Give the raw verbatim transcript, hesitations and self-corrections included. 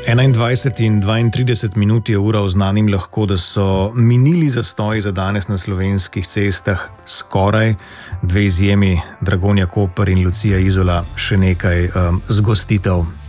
enaindvajset in dvaintrideset minut je ura, oznanim lahko, da so minili zastoji za danes na slovenskih cestah skoraj, dve izjemi, Dragonja Koper in Lucija Izola, še nekaj um, zgostitev.